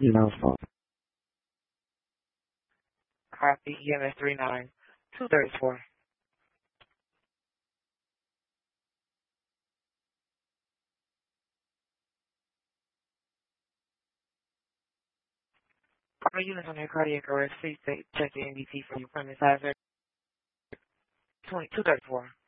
No. Copy EMS 39234. All units on their cardiac arrest, please check the NDT for your premise hazard 2234.